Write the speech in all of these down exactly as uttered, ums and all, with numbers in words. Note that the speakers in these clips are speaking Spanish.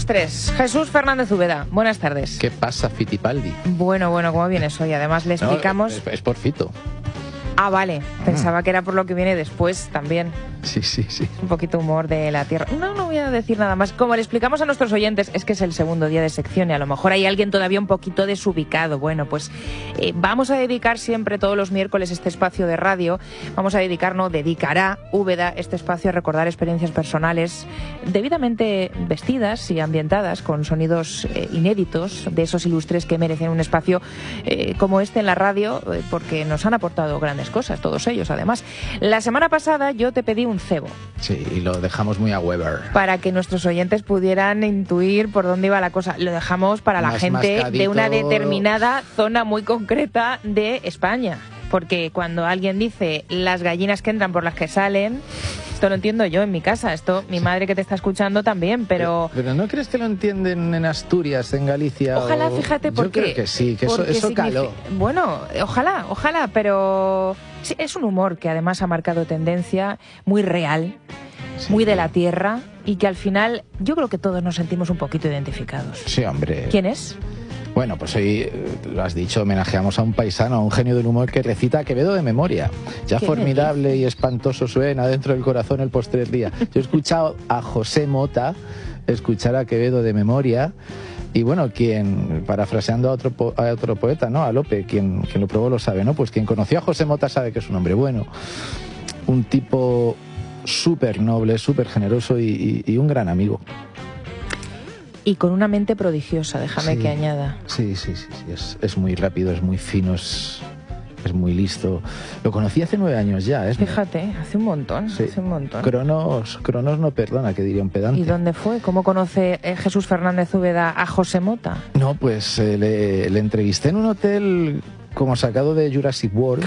los tres. Jesús Fernández Úbeda, buenas tardes. ¿Qué pasa, Fittipaldi? Bueno, bueno, ¿cómo vienes hoy? Además le explicamos... No, es, es por Fito. Ah, vale. Pensaba mm. que era por lo que viene después también. Sí, sí, sí. Un poquito humor de la tierra. No, no voy a decir nada más. Como le explicamos a nuestros oyentes, es que es el segundo día de sección y a lo mejor hay alguien todavía un poquito desubicado. Bueno, pues eh, vamos a dedicar siempre todos los miércoles este espacio de radio. Vamos a dedicarnos, dedicará Úbeda este espacio a recordar experiencias personales debidamente vestidas y ambientadas con sonidos eh, inéditos de esos ilustres que merecen un espacio eh, como este en la radio, eh, porque nos han aportado grandes cosas, todos ellos además. La semana pasada yo te pedí un cebo. Sí, y lo dejamos muy a Weber. Para que nuestros oyentes pudieran intuir por dónde iba la cosa. Lo dejamos para la Más gente mascadito. De una determinada zona muy concreta de España. Porque cuando alguien dice las gallinas que entran por las que salen, esto lo entiendo yo en mi casa, esto mi madre que te está escuchando también, pero... Pero, pero ¿no crees que lo entienden en Asturias, en Galicia? Ojalá, o... fíjate, porque... Yo creo que sí, que eso, eso caló. Bueno, ojalá, ojalá, pero sí, es un humor que además ha marcado tendencia, muy real, sí, muy de la tierra, y que al final yo creo que todos nos sentimos un poquito identificados. Sí, hombre. ¿Quién es? Bueno, pues hoy, lo has dicho, homenajeamos a un paisano, a un genio del humor que recita a Quevedo de memoria. Ya formidable y espantoso suena dentro del corazón el postrer día. Yo he escuchado a José Mota escuchar a Quevedo de memoria y bueno, quien, parafraseando a otro, po a otro poeta, ¿no? A Lope, quien, quien lo probó lo sabe, ¿no? Pues quien conoció a José Mota sabe que es un hombre bueno, un tipo súper noble, súper generoso y, y, y un gran amigo. Y con una mente prodigiosa, déjame sí, que añada. Sí, sí, sí, sí. Es, es muy rápido, es muy fino, es, es muy listo. Lo conocí hace nueve años ya. ¿eh? Fíjate, hace un montón, sí. hace un montón. Cronos, Cronos no perdona, que diría un pedante. ¿Y dónde fue? ¿Cómo conoce eh, Jesús Fernández Úbeda a José Mota? No, pues eh, le, le entrevisté en un hotel... como sacado de Jurassic World.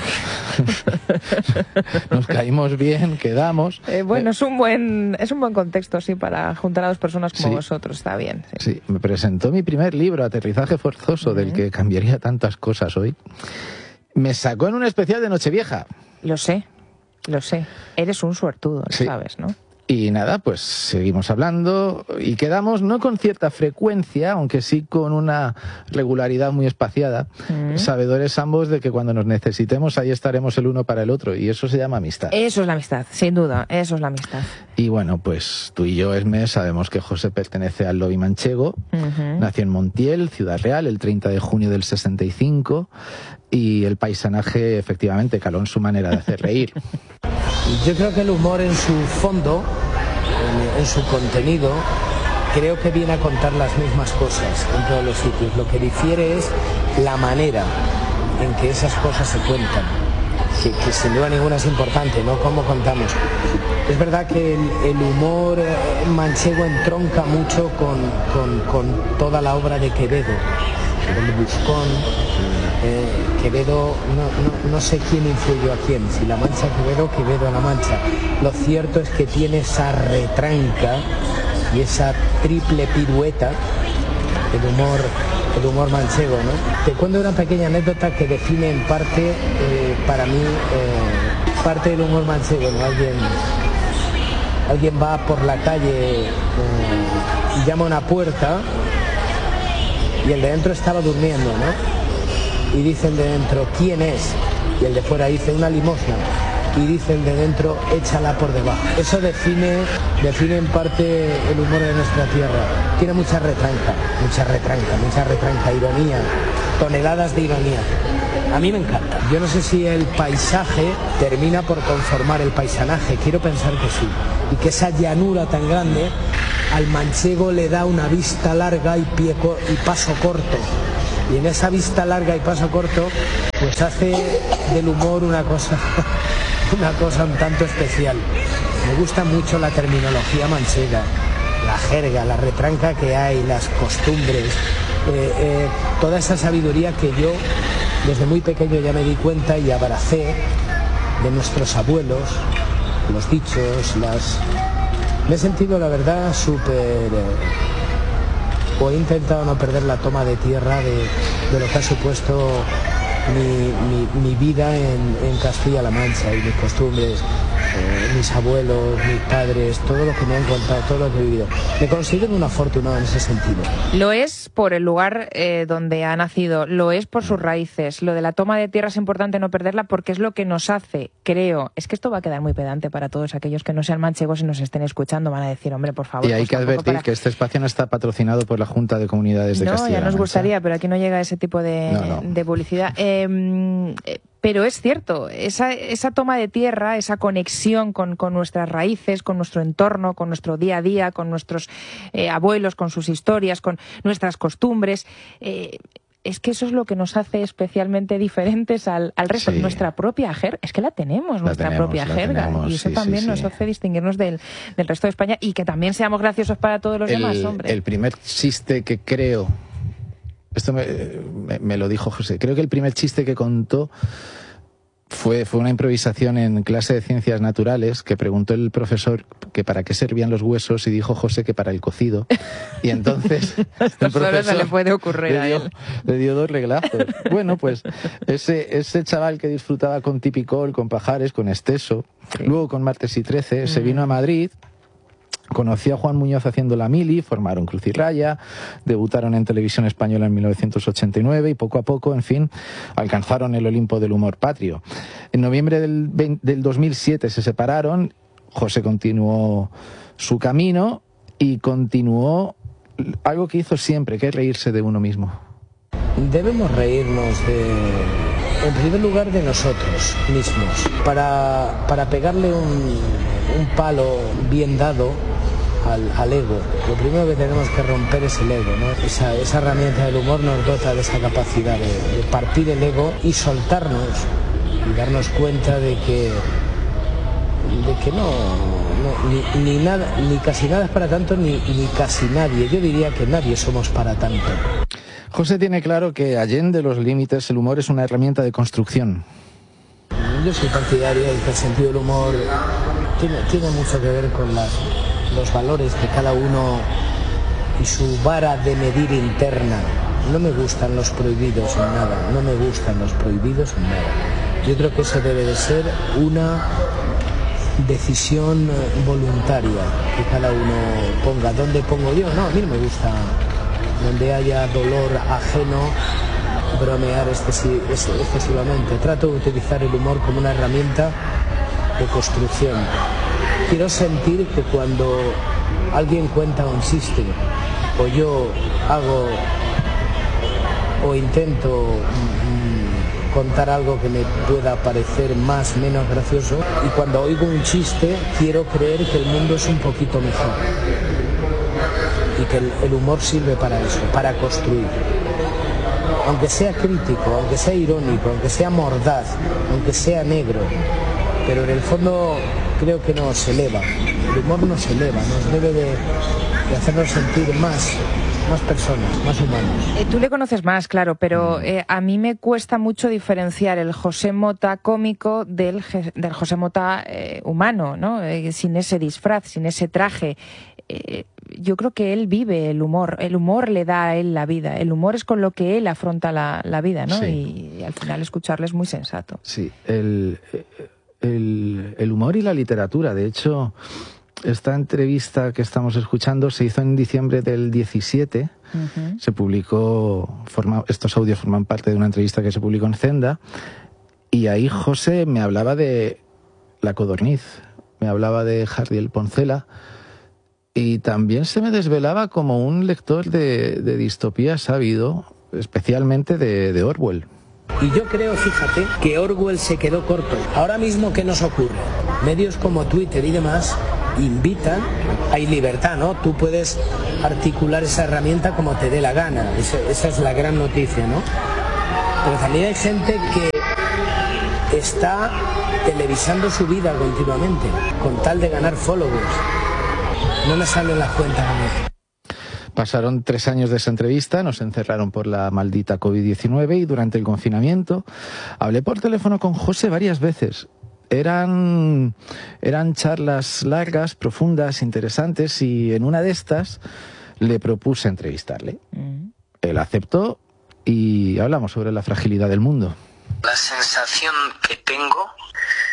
Nos caímos bien, quedamos. Eh, bueno, es un buen es un buen contexto, sí, para juntar a dos personas como sí. vosotros, está bien. Sí. sí, me presentó mi primer libro, Aterrizaje Forzoso, uh-huh. del que cambiaría tantas cosas hoy. Me sacó en un especial de Nochevieja. Lo sé, lo sé. Eres un suertudo, lo sí. sabes, ¿no? Y nada, pues seguimos hablando y quedamos no con cierta frecuencia, aunque sí con una regularidad muy espaciada, mm. sabedores ambos de que cuando nos necesitemos ahí estaremos el uno para el otro, y eso se llama amistad. Eso es la amistad, sin duda, eso es la amistad. Y bueno, pues tú y yo, Esme, sabemos que José pertenece al lobby manchego, uh-huh. nació en Montiel, Ciudad Real, el treinta de junio del sesenta y cinco, y el paisanaje efectivamente caló en su manera de hacer reír. Yo creo que el humor en su fondo, en, en su contenido, creo que viene a contar las mismas cosas en todos los sitios. Lo que difiere es la manera en que esas cosas se cuentan, que, que sin duda ninguna es importante, ¿no? Cómo contamos. Es verdad que el, el humor manchego entronca mucho con, con, con toda la obra de Quevedo, el Buscón. Eh, Quevedo, no, no, no sé quién influyó a quién, si La Mancha Quevedo, Quevedo a La Mancha. Lo cierto es que tiene esa retranca y esa triple pirueta, el humor, el humor manchego, ¿no? Te cuento una pequeña anécdota que define en parte, eh, para mí, eh, parte del humor manchego, ¿no? Alguien, alguien va por la calle eh, y llama a una puerta y el de dentro estaba durmiendo, ¿no? Y dice el de dentro, ¿quién es? Y el de fuera dice, una limosna. Y dice el de dentro, échala por debajo. Eso define, define en parte el humor de nuestra tierra. Tiene mucha retranca, mucha retranca, mucha retranca, ironía, toneladas de ironía. A mí me encanta. Yo no sé si el paisaje termina por conformar el paisanaje, quiero pensar que sí. Y que esa llanura tan grande al manchego le da una vista larga y, pie co- y paso corto. Y en esa vista larga y paso corto, pues hace del humor una cosa, una cosa un tanto especial. Me gusta mucho la terminología manchega, la jerga, la retranca que hay, las costumbres, eh, eh, toda esa sabiduría que yo desde muy pequeño ya me di cuenta y abracé de nuestros abuelos, los dichos, las... Me he sentido, la verdad, súper... Eh, o he intentado no perder la toma de tierra de, de lo que ha supuesto mi, mi, mi vida en, en Castilla-La Mancha y mis costumbres. eh, mis abuelos, mis padres, todo lo que me han contado, todo lo que he vivido. Me considero un afortunado en ese sentido. Lo es por el lugar eh, donde ha nacido, lo es por sus raíces. Lo de la toma de tierra es importante no perderla porque es lo que nos hace, creo. Es que esto va a quedar muy pedante para todos aquellos que no sean manchegos y nos estén escuchando. Van a decir, hombre, por favor. Y hay pues que advertir para... que este espacio no está patrocinado por la Junta de Comunidades de no, Castilla-La Mancha. No, ya nos gustaría, pero aquí no llega ese tipo de, no, no. de publicidad. Eh, Pero es cierto, esa, esa toma de tierra, esa conexión con, con nuestras raíces, con nuestro entorno, con nuestro día a día, con nuestros eh, abuelos, con sus historias, con nuestras costumbres, eh, es que eso es lo que nos hace especialmente diferentes al, al resto. Sí. Nuestra propia jerga, es que la tenemos, la nuestra tenemos, propia la jerga. tenemos, y eso sí, también sí, nos sí. hace distinguirnos del, del resto de España y que también seamos graciosos para todos los el, demás, hombre. El primer chiste que creo... Esto me, me, me lo dijo José. Creo que el primer chiste que contó Fue, fue una improvisación en clase de ciencias naturales que preguntó el profesor que para qué servían los huesos y dijo José que para el cocido. Y entonces el profesor se le puede ocurrir le a dio, él. le dio dos reglazos. Bueno, pues ese, ese chaval que disfrutaba con Tipicol, con Pajares, con Esteso, sí. luego con Martes y Trece, mm. se vino a Madrid. Conoció a Juan Muñoz haciendo la mili, formaron Cruz y Raya, debutaron en Televisión Española en mil novecientos ochenta y nueve y poco a poco, en fin, alcanzaron el Olimpo del humor patrio. En noviembre del, del dos mil siete se separaron, José continuó su camino y continuó algo que hizo siempre, que es reírse de uno mismo. Debemos reírnos de, en primer lugar, de nosotros mismos. Para, para pegarle un, un palo bien dado Al, al ego. Lo primero que tenemos que romper es el ego, ¿no? Esa, esa herramienta del humor nos dota de esa capacidad de, de partir el ego y soltarnos y darnos cuenta de que de que no, no ni, ni nada, ni casi nada es para tanto, ni, ni casi nadie. Yo diría que nadie somos para tanto. José tiene claro que allende los límites el humor es una herramienta de construcción. Yo soy partidario de que el sentido del humor tiene, tiene mucho que ver con las los valores que cada uno y su vara de medir interna. No me gustan los prohibidos en nada, no me gustan los prohibidos en nada. Yo creo que eso debe de ser una decisión voluntaria, que cada uno ponga. ¿Dónde pongo yo? No, a mí no me gusta donde haya dolor ajeno bromear excesi- excesivamente. Trato de utilizar el humor como una herramienta de construcción. Quiero sentir que cuando alguien cuenta un chiste o yo hago o intento mm, contar algo que me pueda parecer más o menos gracioso, y cuando oigo un chiste quiero creer que el mundo es un poquito mejor y que el, el humor sirve para eso, para construir. Aunque sea crítico, aunque sea irónico, aunque sea mordaz, aunque sea negro, pero en el fondo creo que nos eleva. El humor nos eleva, nos debe de, de hacernos sentir más, más personas, más humanos. Eh, tú le conoces más, claro, pero eh, a mí me cuesta mucho diferenciar el José Mota cómico del, del José Mota eh, humano, ¿no? Eh, sin ese disfraz, sin ese traje. Eh, yo creo que él vive el humor, el humor le da a él la vida, el humor es con lo que él afronta la, la vida, ¿no? Sí. Y, y al final escucharle es muy sensato. Sí, el... El, el humor y la literatura. De hecho, esta entrevista que estamos escuchando se hizo en diciembre del diecisiete. Uh-huh. Se publicó, forma, estos audios forman parte de una entrevista que se publicó en Zenda. Y ahí José me hablaba de La Codorniz, me hablaba de Jardiel Poncela. Y también se me desvelaba como un lector de, de distopías ávido, especialmente de, de Orwell. Y yo creo, fíjate, que Orwell se quedó corto. Ahora mismo, ¿qué nos ocurre? Medios como Twitter y demás invitan, hay libertad, ¿no? Tú puedes articular esa herramienta como te dé la gana. Esa, esa es la gran noticia, ¿no? Pero también hay gente que está televisando su vida continuamente, con tal de ganar followers. No me salen las cuentas a mí. Pasaron tres años de esa entrevista, nos encerraron por la maldita covid diecinueve y durante el confinamiento hablé por teléfono con José varias veces. Eran, eran charlas largas, profundas, interesantes y en una de estas le propuse entrevistarle. Mm. Él aceptó y hablamos sobre la fragilidad del mundo. La sensación que tengo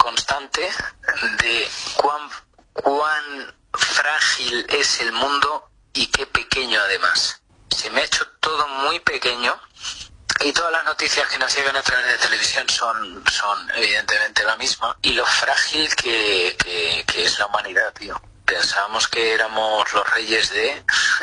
constante de cuán, cuán frágil es el mundo y qué pequeño además. Se me ha hecho todo muy pequeño y todas las noticias que nos llegan a través de televisión son, son evidentemente la misma. Y lo frágil que, que, que es la humanidad, tío. Pensábamos que éramos los reyes de...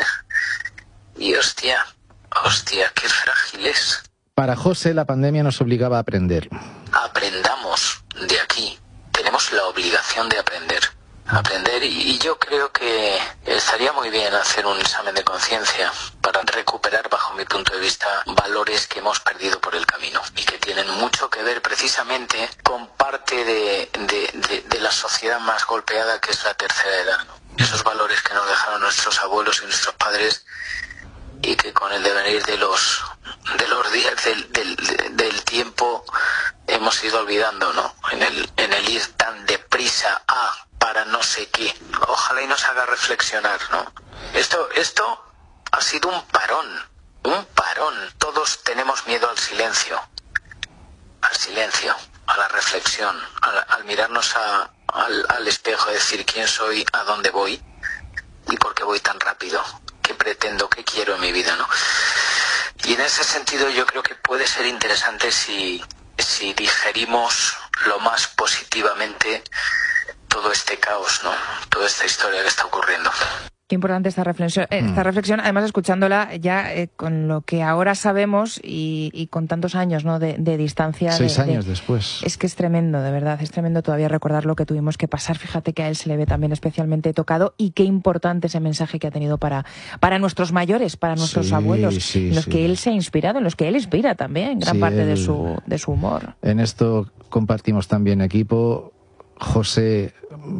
y hostia, hostia, qué frágil es. Para José, la pandemia nos obligaba a aprender. Aprendamos de aquí. Tenemos la obligación de aprender. Aprender y, y yo creo que estaría muy bien hacer un examen de conciencia para recuperar, bajo mi punto de vista, valores que hemos perdido por el camino y que tienen mucho que ver precisamente con parte de, de, de, de la sociedad más golpeada, que es la tercera edad, ¿no? Esos valores que nos dejaron nuestros abuelos y nuestros padres y que con el devenir de los de los días del, del, del tiempo hemos ido olvidando, ¿no? En el, en el ir tan deprisa a para no sé qué. Ojalá y nos haga reflexionar, ¿no? Esto, esto ha sido un parón, un parón. Todos tenemos miedo al silencio, al silencio, a la reflexión, al, al mirarnos a, al, al espejo, decir quién soy, a dónde voy y por qué voy tan rápido, qué pretendo, qué quiero en mi vida, ¿no? Y en ese sentido yo creo que puede ser interesante si, si digerimos lo más positivamente todo este caos, ¿no? Toda esta historia que está ocurriendo. Qué importante esta reflexión, esta reflexión, además escuchándola ya eh, con lo que ahora sabemos y, y con tantos años, ¿no? de, de distancia. Seis de, años de, después. Es que es tremendo, de verdad, es tremendo todavía recordar lo que tuvimos que pasar. Fíjate que a él se le ve también especialmente tocado y qué importante ese mensaje que ha tenido para, para nuestros mayores, para nuestros sí, abuelos, sí, en los sí. que él se ha inspirado, en los que él inspira también gran sí, parte él, de su, de su humor. En esto compartimos también equipo. José...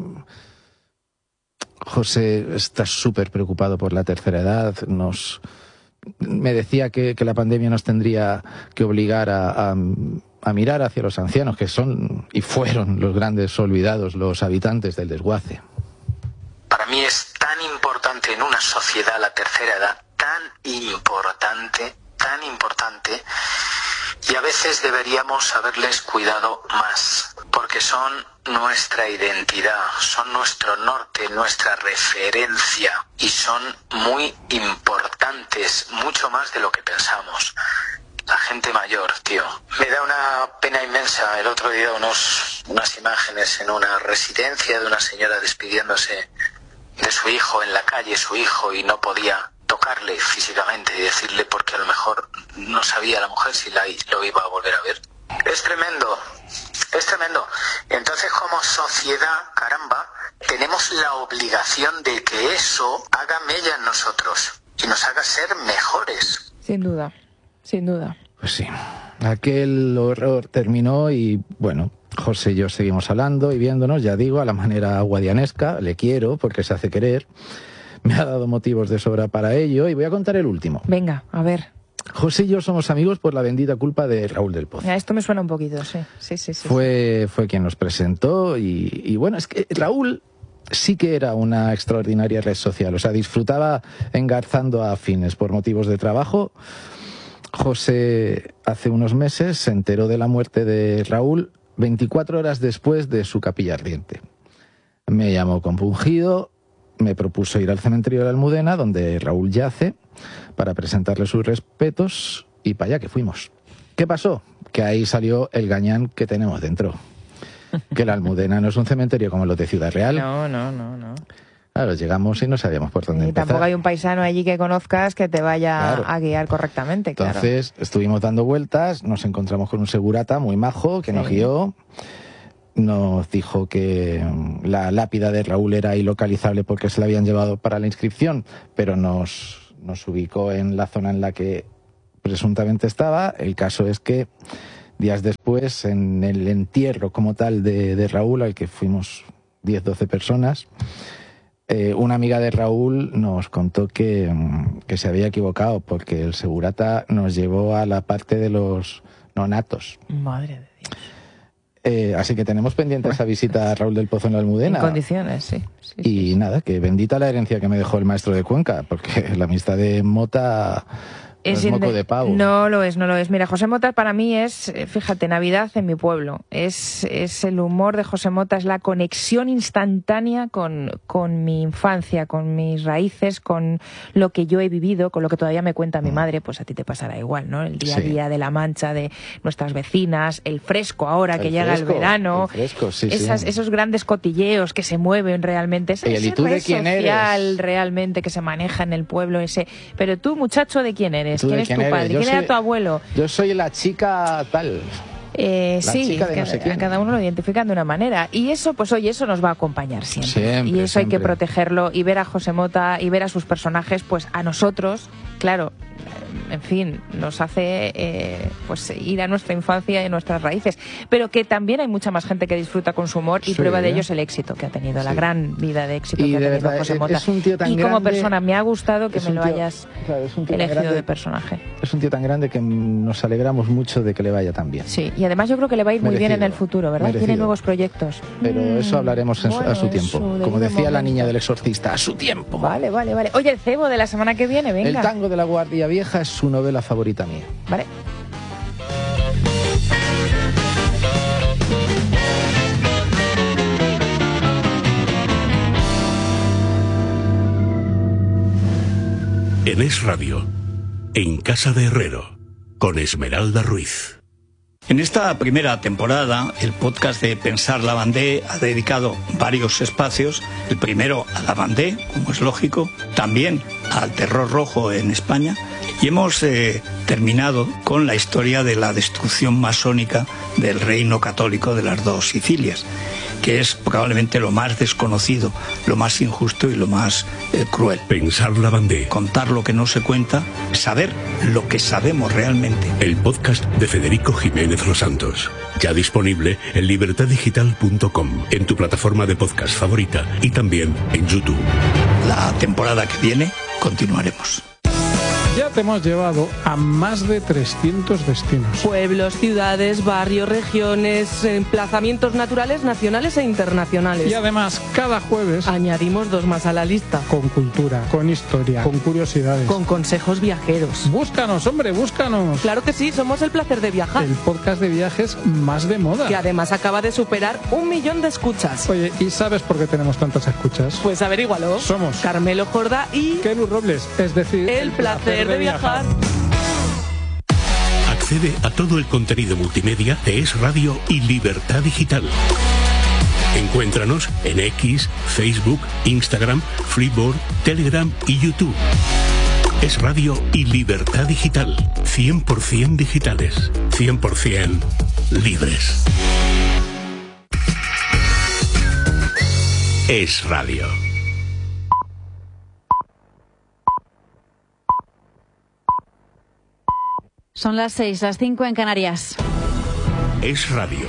José está súper preocupado por la tercera edad. Nos, me decía que, que la pandemia nos tendría que obligar a, a, a mirar hacia los ancianos, que son y fueron los grandes olvidados, los habitantes del desguace. Para mí es tan importante en una sociedad la tercera edad, tan importante, tan importante, y a veces deberíamos haberles cuidado más, porque son nuestra identidad, son nuestro norte, nuestra referencia, y son muy importantes, mucho más de lo que pensamos. La gente mayor, tío. Me da una pena inmensa. El otro día unos, unas imágenes en una residencia de una señora despidiéndose de su hijo en la calle, su hijo, y no podía tocarle físicamente y decirle, porque a lo mejor no sabía la mujer si la, lo iba a volver a ver. Es tremendo, es tremendo. Entonces, como sociedad, caramba, tenemos la obligación de que eso haga mella en nosotros y nos haga ser mejores. Sin duda, sin duda. Pues sí, aquel horror terminó y, bueno, José y yo seguimos hablando y viéndonos, ya digo, a la manera guadianesca. Le quiero porque se hace querer. Me ha dado motivos de sobra para ello y voy a contar el último. Venga, a ver. José y yo somos amigos por la bendita culpa de Raúl del Pozo. Ya, esto me suena un poquito, sí. Sí, sí, sí. Fue, fue quien nos presentó y, y bueno, es que Raúl sí que era una extraordinaria red social. O sea, disfrutaba engarzando a afines por motivos de trabajo. José hace unos meses se enteró de la muerte de Raúl veinticuatro horas después de su capilla ardiente. Me llamó compungido. Me propuso ir al cementerio de la Almudena, donde Raúl yace, para presentarle sus respetos, y para allá que fuimos. ¿Qué pasó? Que ahí salió el gañán que tenemos dentro. Que la Almudena no es un cementerio como los de Ciudad Real. No, no, no, no. Claro, llegamos y no sabíamos por dónde y empezar. Tampoco hay un paisano allí que conozcas que te vaya claro. a guiar correctamente, claro. Entonces, estuvimos dando vueltas, nos encontramos con un segurata muy majo que sí. nos guió. Nos dijo que la lápida de Raúl era ilocalizable porque se la habían llevado para la inscripción, pero nos, nos ubicó en la zona en la que presuntamente estaba. El caso es que días después, en el entierro como tal de, de Raúl, al que fuimos diez, doce personas, eh, una amiga de Raúl nos contó que, que se había equivocado porque el segurata nos llevó a la parte de los nonatos. Madre de Dios. Eh, así que tenemos pendiente esa visita a Raúl del Pozo en la Almudena. En condiciones, sí. sí y sí, sí. nada, que bendita la herencia que me dejó el maestro de Cuenca, porque la amistad de Mota Es, es no es moco inde... de pavo. No lo es, no lo es. Mira, José Mota para mí es, fíjate, Navidad en mi pueblo. Es, es el humor de José Mota, es la conexión instantánea con, con mi infancia, con mis raíces, con lo que yo he vivido, con lo que todavía me cuenta mi madre. Pues a ti te pasará igual, ¿no? El día a día sí. de la Mancha, de nuestras vecinas, el fresco ahora que el llega fresco, el verano, el fresco, sí, esas, sí. esos grandes cotilleos que se mueven realmente, esa, ¿Y tú de quién social eres? realmente que se maneja en el pueblo ese. Pero tú, muchacho, ¿de quién eres? ¿Quién es quién tu eres? padre? Yo ¿Quién soy, era tu abuelo? Yo soy la chica tal. Eh, la sí, chica de que, no sé quién. A cada uno lo identifican de una manera. Y eso, pues oye, eso nos va a acompañar siempre. siempre y eso siempre. hay que protegerlo y ver a José Mota y ver a sus personajes, pues a nosotros, claro, en fin, nos hace eh, pues ir a nuestra infancia y nuestras raíces. Pero que también hay mucha más gente que disfruta con su humor y sí, prueba de ¿eh? ello es el éxito que ha tenido, sí. la gran vida de éxito y que ha de tenido verdad, José es, Mota. Es un tío tan y como grande, persona, me ha gustado que me lo tío, hayas claro, es un tío elegido grande, de personaje. Es un tío tan grande que nos alegramos mucho de que le vaya tan bien. Sí, y además yo creo que le va a ir muy merecido, bien en el futuro, ¿verdad? Merecido. Tiene nuevos proyectos. Pero mm, eso hablaremos en, bueno, a su tiempo. Su Como decía momento. la niña del exorcista, a su tiempo. Vale, vale, vale. Oye, el cebo de la semana que viene, venga. El tango de la Guardia Vieja es su novela favorita mía. Vale. En Es Radio, en Casa de Herrero, con Esmeralda Ruiz. En esta primera temporada, el podcast de Pensar la Bandé ha dedicado varios espacios. El primero a la Bandé, como es lógico, también al terror rojo en España. Y hemos eh, terminado con la historia de la destrucción masónica del reino católico de las dos Sicilias, que es probablemente lo más desconocido, lo más injusto y lo más eh, cruel. Pensar la Bandé. Contar lo que no se cuenta, saber lo que sabemos realmente. El podcast de Federico Jiménez Los Santos. Ya disponible en libertad digital punto com, en tu plataforma de podcast favorita y también en YouTube. La temporada que viene continuaremos. Ya te hemos llevado a más de trescientos destinos. Pueblos, ciudades, barrios, regiones, emplazamientos naturales, nacionales e internacionales. Y además, cada jueves añadimos dos más a la lista. Con cultura, con historia, con curiosidades. Con consejos viajeros. Búscanos, hombre, búscanos. Claro que sí, somos El Placer de Viajar. El podcast de viajes más de moda. Que además acaba de superar un millón de escuchas. Oye, ¿y sabes por qué tenemos tantas escuchas? Pues averígualo. Somos Carmelo Jordá y Kelu Robles, es decir, El, el placer de viajar. Accede a todo el contenido multimedia de Es Radio y Libertad Digital. Encuéntranos en X, Facebook, Instagram, Freeboard, Telegram y YouTube. Es Radio y Libertad Digital. cien por ciento digitales. cien por ciento libres. Es Radio. Son las seis, las cinco en Canarias. Es Radio.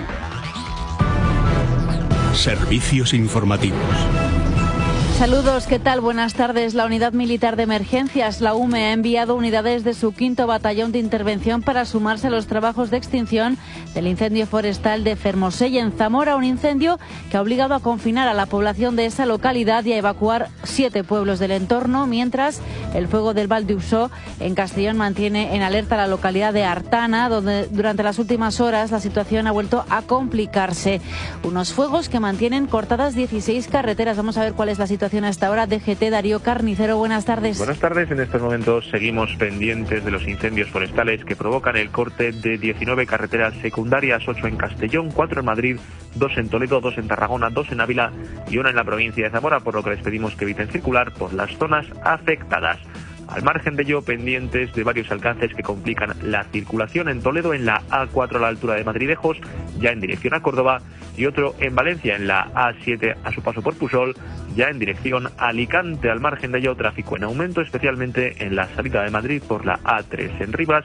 Servicios informativos. Saludos, ¿qué tal? Buenas tardes. La Unidad Militar de Emergencias, la U M E, ha enviado unidades de su quinto batallón de intervención para sumarse a los trabajos de extinción del incendio forestal de Fermoselle en Zamora, un incendio que ha obligado a confinar a la población de esa localidad y a evacuar siete pueblos del entorno, mientras el fuego del Val d'Uixó en Castellón mantiene en alerta la localidad de Artana, donde durante las últimas horas la situación ha vuelto a complicarse. Unos fuegos que mantienen cortadas dieciséis carreteras. Vamos a ver cuál es la situación hasta ahora. D G T, Darío Carnicero, buenas tardes. Buenas tardes. En estos momentos seguimos pendientes de los incendios forestales que provocan el corte de diecinueve carreteras secundarias, ocho en Castellón, cuatro en Madrid, dos en Toledo, dos en Tarragona, dos en Ávila y una en la provincia de Zamora, por lo que les pedimos que eviten circular por las zonas afectadas. Al margen de ello, pendientes de varios alcances que complican la circulación en Toledo, en la A cuatro a la altura de Madridejos, ya en dirección a Córdoba, y otro en Valencia, en la A siete a su paso por Pusol, ya en dirección a Alicante. Al margen de ello, tráfico en aumento, especialmente en la salida de Madrid por la A tres. En Rivas se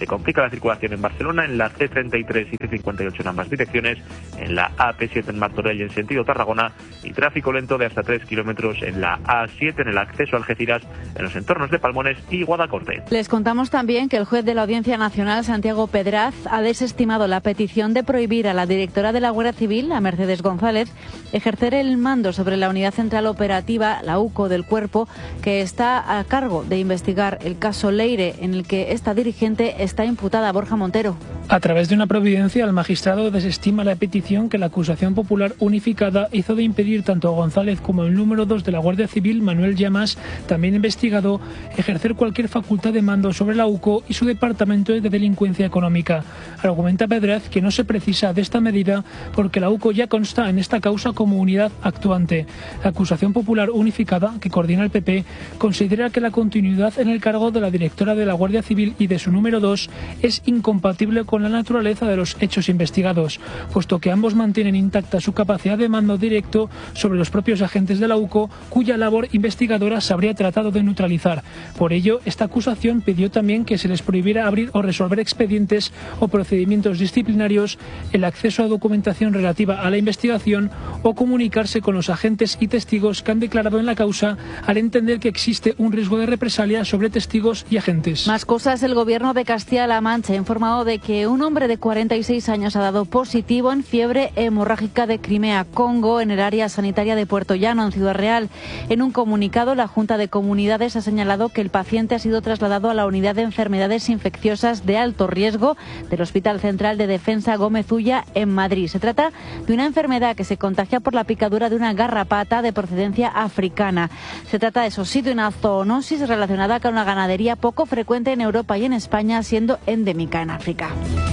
Se complica la circulación en Barcelona en la C treinta y tres y C cincuenta y ocho en ambas direcciones, en la A P siete en Martorell en sentido Tarragona y tráfico lento de hasta tres kilómetros en la A siete en el acceso a Algeciras en los entornos de Palmones y Guadacorte. Les contamos también que el juez de la Audiencia Nacional, Santiago Pedraz, ha desestimado la petición de prohibir a la directora de la Guardia Civil, a Mercedes González, ejercer el mando sobre la Unidad Central Operativa, la U C O del Cuerpo, que está a cargo de investigar el caso Leire, en el que esta dirigente está imputada. Borja Montero. A través de una providencia, el magistrado desestima la petición que la acusación popular unificada hizo de impedir tanto a González como al número dos de la Guardia Civil, Manuel Llamas, también investigado, ejercer cualquier facultad de mando sobre la U C O y su departamento de delincuencia económica. Argumenta Pedraz que no se precisa de esta medida porque la U C O ya consta en esta causa como unidad actuante. La acusación popular unificada, que coordina el P P, considera que la continuidad en el cargo de la directora de la Guardia Civil y de su número dos es incompatible con la naturaleza de los hechos investigados, puesto que ambos mantienen intacta su capacidad de mando directo sobre los propios agentes de la U C O, cuya labor investigadora se habría tratado de neutralizar. Por ello, esta acusación pidió también que se les prohibiera abrir o resolver expedientes o procedimientos disciplinarios, el acceso a documentación relativa a la investigación o comunicarse con los agentes y testigos que han declarado en la causa, al entender que existe un riesgo de represalia sobre testigos y agentes. Más cosas. El gobierno de Castilla-La Mancha ha informado de que un hombre de cuarenta y seis años ha dado positivo en fiebre hemorrágica de Crimea, Congo, en el área sanitaria de Puerto Llano, en Ciudad Real. En un comunicado, la Junta de Comunidades ha señalado que el paciente ha sido trasladado a la unidad de enfermedades infecciosas de alto riesgo del Hospital Central de Defensa Gómez Ulla, en Madrid. Se trata de una enfermedad que se contagia por la picadura de una garrapata de procedencia africana. Se trata, eso sí, de una zoonosis relacionada con una ganadería poco frecuente en Europa y en España, siendo endémica en África.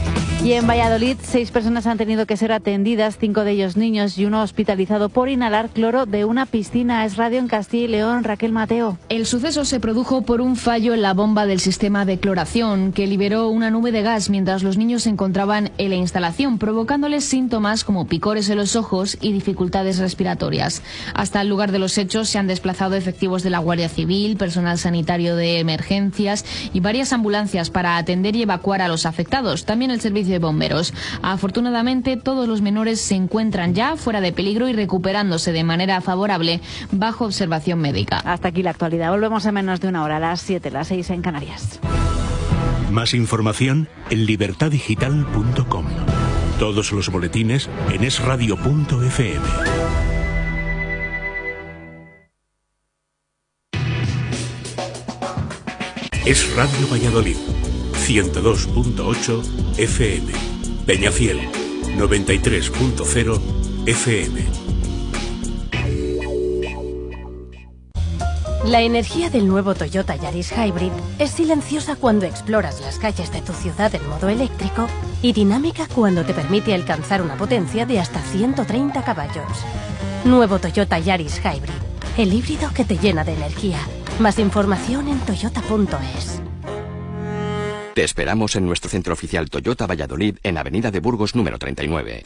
Y en Valladolid, seis personas han tenido que ser atendidas, cinco de ellos niños y uno hospitalizado por inhalar cloro de una piscina. Es Radio en Castilla y León, Raquel Mateo. El suceso se produjo por un fallo en la bomba del sistema de cloración, que liberó una nube de gas mientras los niños se encontraban en la instalación, provocándoles síntomas como picores en los ojos y dificultades respiratorias. Hasta el lugar de los hechos se han desplazado efectivos de la Guardia Civil, personal sanitario de emergencias y varias ambulancias para atender y evacuar a los afectados. También el servicio de bomberos. Afortunadamente, todos los menores se encuentran ya fuera de peligro y recuperándose de manera favorable bajo observación médica. Hasta aquí la actualidad. Volvemos en menos de una hora, a las siete, las seis en Canarias. Más información en libertad digital punto com. Todos los boletines en es radio punto efe eme. Es Radio Valladolid, ciento dos punto ocho efe eme. Peñafiel, noventa y tres punto cero efe eme. La energía del nuevo Toyota Yaris Hybrid es silenciosa cuando exploras las calles de tu ciudad en modo eléctrico y dinámica cuando te permite alcanzar una potencia de hasta ciento treinta caballos. Nuevo Toyota Yaris Hybrid, el híbrido que te llena de energía. Más información en toyota punto es. Te esperamos en nuestro centro oficial Toyota Valladolid, en Avenida de Burgos número treinta y nueve.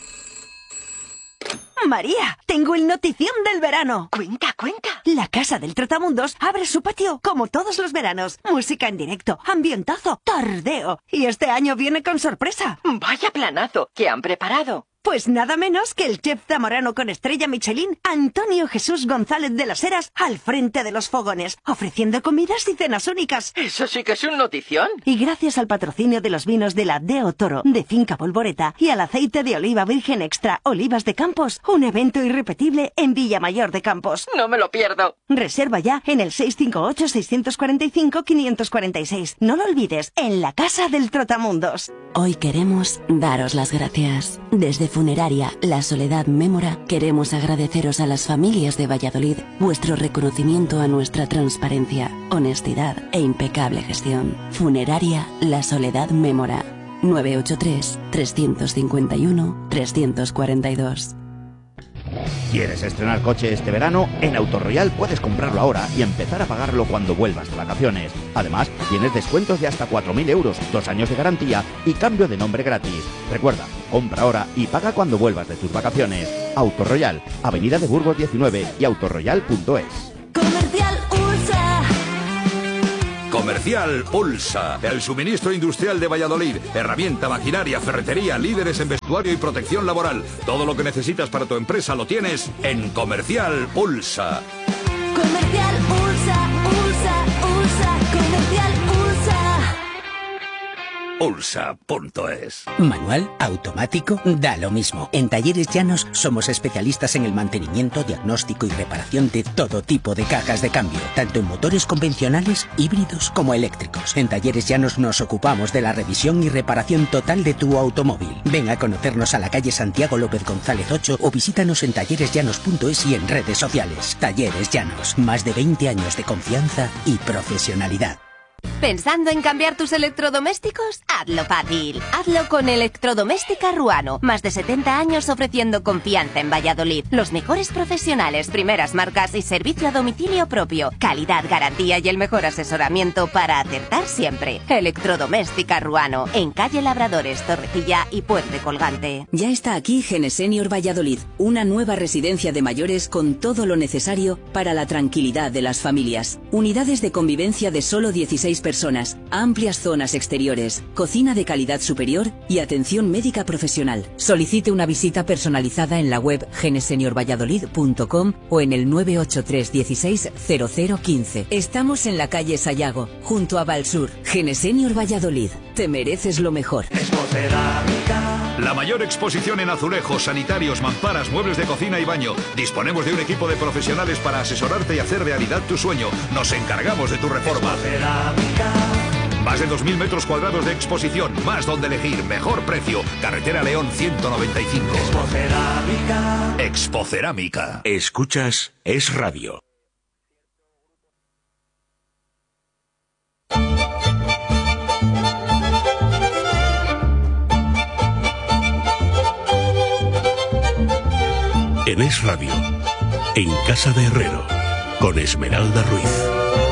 María, tengo el notición del verano. Cuenta, cuenta. La Casa del Trotamundos abre su patio como todos los veranos. Música en directo, ambientazo, tardeo. Y este año viene con sorpresa. Vaya planazo que han preparado. Pues nada menos que el chef zamorano con estrella Michelin, Antonio Jesús González de las Heras, al frente de los fogones, ofreciendo comidas y cenas únicas. Eso sí que es un notición. Y gracias al patrocinio de los vinos de la Deo Toro, de Finca Polvoreta, y al aceite de oliva virgen extra Olivas de Campos, un evento irrepetible en Villamayor de Campos. No me lo pierdo. Reserva ya en el seis cinco ocho, seis cuatro cinco, cinco cuatro seis. No lo olvides, en la Casa del Trotamundos. Hoy queremos daros las gracias. Desde Funeraria La Soledad Mémora queremos agradeceros a las familias de Valladolid vuestro reconocimiento a nuestra transparencia, honestidad e impecable gestión. Funeraria La Soledad Mémora, nueve ocho tres, tres cinco uno, tres cuatro dos. ¿Quieres estrenar coche este verano? En Autoroyal puedes comprarlo ahora y empezar a pagarlo cuando vuelvas de vacaciones. Además, tienes descuentos de hasta cuatro mil euros, dos años de garantía y cambio de nombre gratis. Recuerda, compra ahora y paga cuando vuelvas de tus vacaciones. Autoroyal, Avenida de Burgos diecinueve y autoroyal punto es. Comercial U S A. Comercial Ulsa, el suministro industrial de Valladolid. Herramienta, maquinaria, ferretería, líderes en vestuario y protección laboral. Todo lo que necesitas para tu empresa lo tienes en Comercial Ulsa. Comercial Ulsa, Ulsa, Ulsa, Comercial Ulsa. Ulsa punto es. Manual, automático, da lo mismo. En Talleres Llanos somos especialistas en el mantenimiento, diagnóstico y reparación de todo tipo de cajas de cambio, tanto en motores convencionales, híbridos como eléctricos. En Talleres Llanos nos ocupamos de la revisión y reparación total de tu automóvil. Ven a conocernos a la calle Santiago López González ocho o visítanos en talleres llanos punto es y en redes sociales. Talleres Llanos, más de veinte años de confianza y profesionalidad. ¿Pensando en cambiar tus electrodomésticos? Hazlo fácil. Hazlo con Electrodoméstica Ruano. Más de setenta años ofreciendo confianza en Valladolid. Los mejores profesionales, primeras marcas y servicio a domicilio propio. Calidad, garantía y el mejor asesoramiento para acertar siempre. Electrodoméstica Ruano. En calle Labradores, Torrecilla y Puente Colgante. Ya está aquí Genesenior Valladolid. Una nueva residencia de mayores con todo lo necesario para la tranquilidad de las familias. Unidades de convivencia de solo dieciséis personas, amplias zonas exteriores, cocina de calidad superior y atención médica profesional. Solicite una visita personalizada en la web genesenior valladolid punto com o en el nueve ocho tres dieciséis cero cero quince. Estamos en la calle Sayago, junto a Valsur. Genesenior Valladolid. Te mereces lo mejor. La mayor exposición en azulejos, sanitarios, mamparas, muebles de cocina y baño. Disponemos de un equipo de profesionales para asesorarte y hacer realidad tu sueño. Nos encargamos de tu reforma. Más de dos mil metros cuadrados de exposición, más donde elegir, mejor precio. Carretera León ciento noventa y cinco. Expocerámica. Expocerámica. Escuchas Es Radio. En Es Radio, en Casa de Herrero, con Esmeralda Ruiz.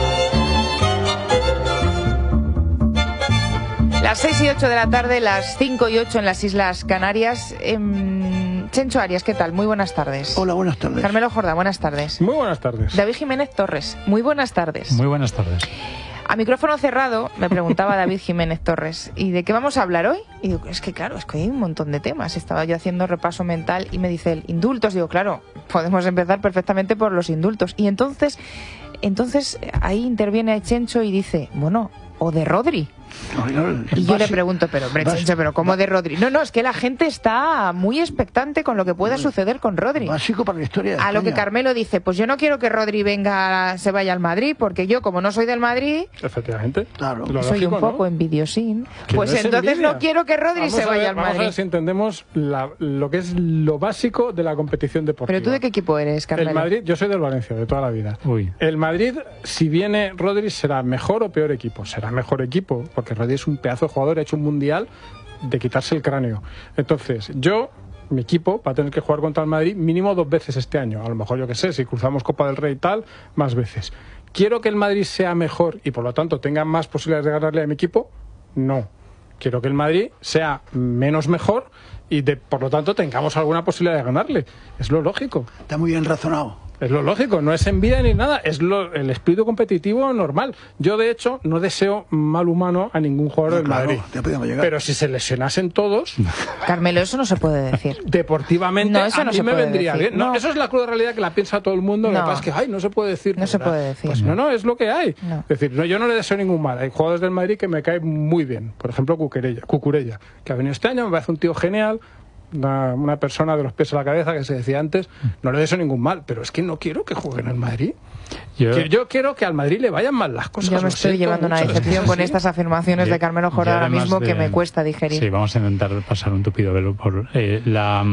Las seis y ocho de la tarde, las cinco y ocho en las Islas Canarias. Eh, Chencho Arias, ¿qué tal? Muy buenas tardes. Hola, buenas tardes. Carmelo Jordá, buenas tardes. Muy buenas tardes. David Jiménez Torres, muy buenas tardes. Muy buenas tardes. A micrófono cerrado me preguntaba David Jiménez Torres, ¿y de qué vamos a hablar hoy? Y digo, es que claro, es que hay un montón de temas. Estaba yo haciendo repaso mental y me dice él, indultos. Digo, claro, podemos empezar perfectamente por los indultos. Y entonces, entonces ahí interviene Chencho y dice, bueno, o de Rodri. No, no, y yo le pregunto, pero hombre, Chencho, pero ¿cómo de Rodri? No, no, es que la gente está muy expectante con lo que pueda suceder con Rodri. Básico para la historia de A España. lo que Carmelo dice, pues yo no quiero que Rodri venga, se vaya al Madrid, porque yo, como no soy del Madrid, efectivamente, claro, soy lógico, un poco ¿no? envidiosín, Que pues no es entonces envidia. no quiero que Rodri Vamos se a vaya ver, al vamos Madrid. a ver si entendemos la- lo que es lo básico de la competición deportiva. Pero tú, ¿de qué equipo eres, Carmelo? El Madrid, yo soy del Valencia, de toda la vida. Uy. El Madrid, si viene Rodri, será mejor o peor equipo. Será mejor equipo, porque Rodri es un pedazo de jugador, ha hecho un mundial de quitarse el cráneo. Entonces, yo, mi equipo, va a tener que jugar contra el Madrid mínimo dos veces este año. A lo mejor, yo qué sé, si cruzamos Copa del Rey y tal, más veces. ¿Quiero que el Madrid sea mejor y por lo tanto tenga más posibilidades de ganarle a mi equipo? No. Quiero que el Madrid sea menos mejor y de, por lo tanto tengamos alguna posibilidad de ganarle. Es lo lógico. Está muy bien razonado. Es lo lógico, no es envidia ni nada, es lo, el espíritu competitivo normal. Yo, de hecho, no deseo mal humano a ningún jugador No, del claro, Madrid. ya podíamos llegar. Pero si se lesionasen todos, Carmelo, eso no se puede decir. deportivamente, No, eso a no mí se me puede vendría decir. bien. No, No. eso es la cruda realidad que la piensa todo el mundo. Lo No. que pasa es que, ay, no se puede decir. No se ¿verdad? puede decir. Pues no, no, es lo que hay. No. Es decir, no, yo no le deseo ningún mal. Hay jugadores del Madrid que me caen muy bien. Por ejemplo, Cucurella, Cucurella, que ha venido este año, me parece un tío genial. Una, una persona de los pies a la cabeza, que se decía antes, no le deseo ningún mal, pero es que no quiero que juegue en el Madrid. Yo, Que yo quiero que al Madrid le vayan mal las cosas. Yo me lo estoy siento llevando una mucho. decepción con estas afirmaciones Yo- de Carmelo yo Jordá ahora además mismo de- que me cuesta digerir. Sí, vamos a intentar pasar un tupido velo por eh, la.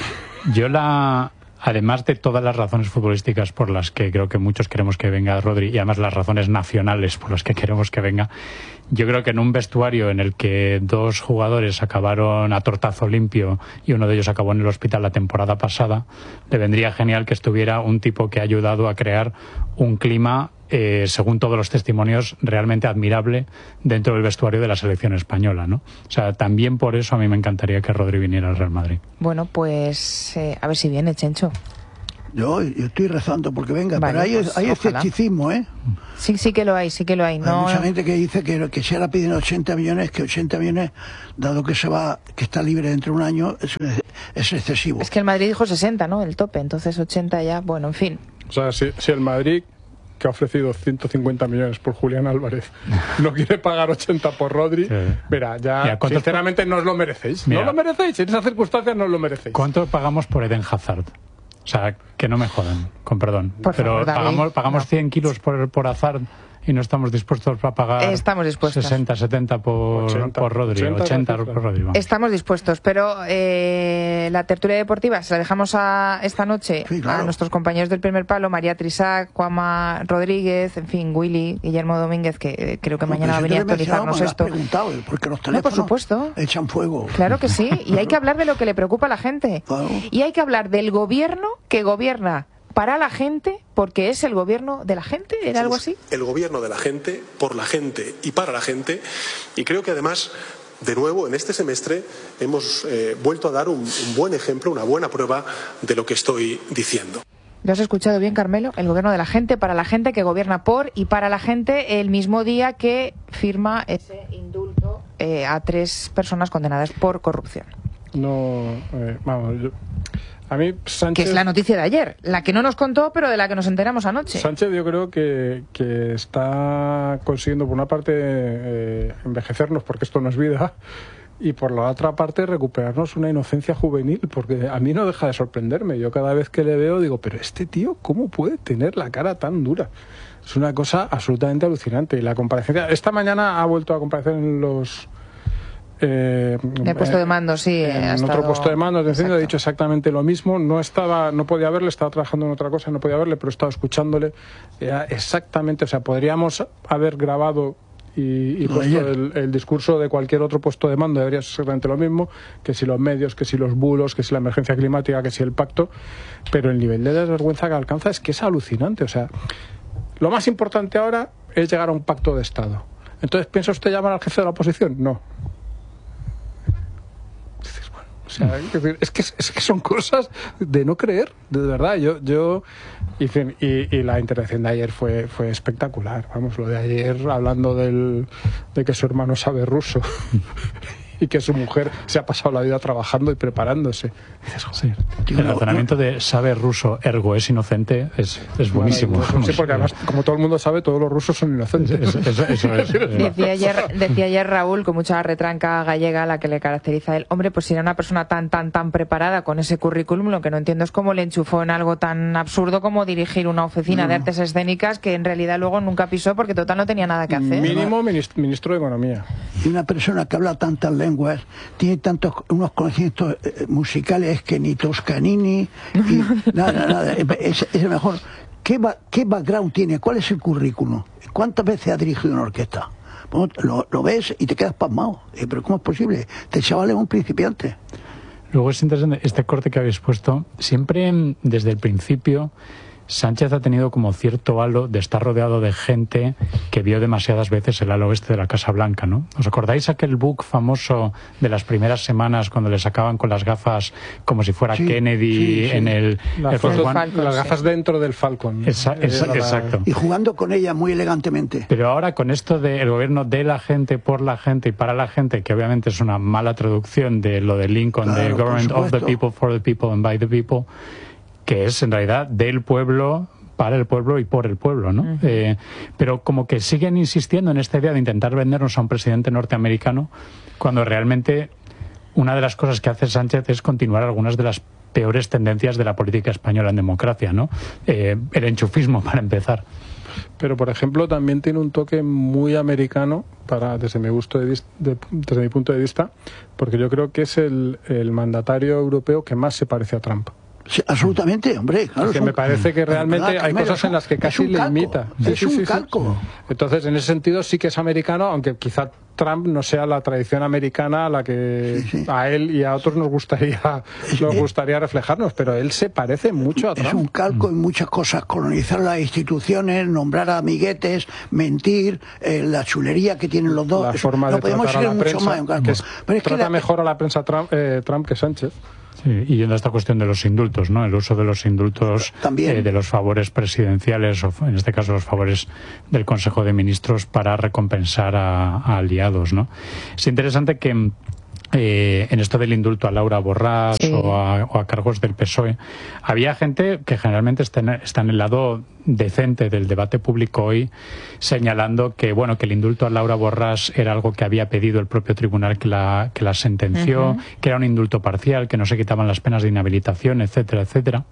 Yo la. Además de todas las razones futbolísticas por las que creo que muchos queremos que venga Rodri, y además las razones nacionales por las que queremos que venga, yo creo que en un vestuario en el que dos jugadores acabaron a tortazo limpio y uno de ellos acabó en el hospital la temporada pasada, le vendría genial que estuviera un tipo que ha ayudado a crear un clima, eh, según todos los testimonios, realmente admirable dentro del vestuario de la selección española, ¿no? O sea, también por eso a mí me encantaría que Rodri viniera al Real Madrid. Bueno, pues eh, a ver si viene, Chencho. Yo, yo estoy rezando porque venga, Vale, pero hay, pues, hay ojalá. escepticismo, ¿eh? Sí, sí que lo hay, sí que lo hay. Hay No, mucha gente que dice que, que se ahora piden ochenta millones, que ochenta millones, dado que se va, que está libre dentro de un año, es, es excesivo. es que el Madrid dijo sesenta, ¿no? El tope, entonces ochenta ya, bueno, en fin. O sea, si, si el Madrid, que ha ofrecido ciento cincuenta millones por Julián Álvarez, no quiere pagar ochenta por Rodri, sí. mira, ya Mira, sinceramente no os lo merecéis. Mira. No lo merecéis, en esas circunstancias no os lo merecéis. ¿Cuánto pagamos por Eden Hazard? O sea, que no me jodan, con perdón. Por Pero favor, David, pagamos, pagamos no. cien kilos por, por Hazard y no estamos dispuestos a pagar Estamos dispuestos. sesenta, setenta por, ochenta, por Rodri, ochenta, ochenta ochenta. por Rodri. vamos. Estamos dispuestos, pero eh, la tertulia deportiva se la dejamos a esta noche Sí, claro. a nuestros compañeros del Primer Palo, María Trisac, Juanma Rodríguez, en fin, Willy, Guillermo Domínguez, que eh, creo que mañana va a venir a actualizarnos esto. Preguntado, porque los No, teléfonos por supuesto. echan fuego. Claro que sí, y hay que hablar de lo que le preocupa a la gente. Claro. Y hay que hablar del gobierno que gobierna para la gente, porque es el gobierno de la gente, ¿era algo así? El gobierno de la gente, por la gente y para la gente. Y creo que además, de nuevo, en este semestre hemos eh, vuelto a dar un, un buen ejemplo, una buena prueba de lo que estoy diciendo. ¿Lo has escuchado bien, Carmelo? El gobierno de la gente, para la gente, que gobierna por y para la gente, el mismo día que firma ese indulto eh, a tres personas condenadas por corrupción. No, eh, vamos, yo, a mí Sánchez... Que es la noticia de ayer, la que no nos contó, pero de la que nos enteramos anoche. Sánchez yo creo que, que está consiguiendo por una parte eh, envejecernos, porque esto no es vida, y por la otra parte recuperarnos una inocencia juvenil, porque a mí no deja de sorprenderme. Yo cada vez que le veo digo, pero este tío, ¿cómo puede tener la cara tan dura? Es una cosa absolutamente alucinante. Y la comparecencia... Esta mañana ha vuelto a comparecer en los... Eh, de puesto de mando, sí. En ha otro estado... puesto de mando, ha dicho exactamente lo mismo. No estaba, no podía verle, estaba trabajando en otra cosa, no podía verle, pero estaba escuchándole. Era exactamente, o sea, podríamos haber grabado y, y puesto el, el discurso de cualquier otro puesto de mando, debería ser exactamente lo mismo, que si los medios, que si los bulos, que si la emergencia climática, que si el pacto, pero el nivel de desvergüenza que alcanza es que es alucinante. O sea, lo más importante ahora es llegar a un pacto de Estado. Entonces, ¿piensa usted llamar al jefe de la oposición? No. O sea, es que, es que son cosas de no creer, de verdad. Yo, yo y, y, y la intervención de ayer fue, fue espectacular. Vamos, lo de ayer hablando del, de que su hermano sabe ruso y que su mujer se ha pasado la vida trabajando y preparándose. Y dices, joder, tío, el no, razonamiento no. de sabe ruso, ergo es inocente, es, es buenísimo. Sí, porque además, como todo el mundo sabe, todos los rusos son inocentes. Eso, eso, eso es. Decía ayer, decía ayer Raúl, con mucha retranca gallega, la que le caracteriza a él. Hombre, pues si era una persona tan, tan, tan preparada con ese currículum, lo que no entiendo es cómo le enchufó en algo tan absurdo como dirigir una oficina no. de artes escénicas que en realidad luego nunca pisó porque total no tenía nada que hacer. Mínimo ministro, ministro de Economía. Y una persona que habla tantas lenguas, tiene tantos unos conocimientos eh, musicales que ni Toscanini, y nada, nada, es, es mejor. ¿Qué, ba, ¿Qué background tiene? ¿Cuál es el currículum? ¿Cuántas veces ha dirigido una orquesta? Lo, lo ves y te quedas pasmado. Eh, ¿Pero cómo es posible? Este chaval es un principiante. Luego es interesante, este corte que habéis puesto, siempre desde el principio Sánchez ha tenido como cierto halo de estar rodeado de gente que vio demasiadas veces el halo este de la Casa Blanca, ¿no? ¿Os acordáis aquel book famoso de las primeras semanas cuando le sacaban con las gafas como si fuera sí, Kennedy sí, sí. en el... Las, el Falcon, Falcon, las gafas sí. dentro del Falcon. Esa, esa, la... Exacto. Y jugando con ella muy elegantemente. Pero ahora con esto del gobierno de la gente, por la gente y para la gente, que obviamente es una mala traducción de lo de Lincoln, claro, de Government of the People, for the People and by the People, que es en realidad del pueblo, para el pueblo y por el pueblo, ¿no? Uh-huh. Eh, pero como que siguen insistiendo en esta idea de intentar vendernos a un presidente norteamericano, cuando realmente una de las cosas que hace Sánchez es continuar algunas de las peores tendencias de la política española en democracia, ¿no? Eh, el enchufismo, para empezar. Pero, por ejemplo, también tiene un toque muy americano, para desde mi, gusto de, de, desde mi punto de vista, porque yo creo que es el, el mandatario europeo que más se parece a Trump. Sí, absolutamente, hombre. Claro, porque son, me parece que realmente verdad, hay cosas son, en las que casi le imita. Sí, es sí, un sí, calco. Sí. Entonces, en ese sentido sí que es americano, aunque quizá Trump no sea la tradición americana a la que sí, sí. a él y a otros nos gustaría nos gustaría reflejarnos, pero él se parece mucho a Trump. Es un calco en muchas cosas, colonizar las instituciones, nombrar a amiguetes, mentir, eh, la chulería que tienen los dos. La forma Eso, de podemos tratar a la mucho prensa, más en calco. que es, pero es trata que la... mejor a la prensa Trump, eh, Trump que Sánchez. Sí, y yendo a esta cuestión de los indultos, ¿no? El uso de los indultos, eh, de los favores presidenciales, o en este caso los favores del Consejo de Ministros para recompensar a, a aliados, ¿no? Es interesante que Eh, en esto del indulto a Laura Borràs sí. o, a, o a cargos del P S O E, había gente que generalmente está en, está en el lado decente del debate público hoy, señalando que bueno que el indulto a Laura Borràs era algo que había pedido el propio tribunal que la, que la sentenció, uh-huh. que era un indulto parcial, que no se quitaban las penas de inhabilitación, etcétera, etcétera.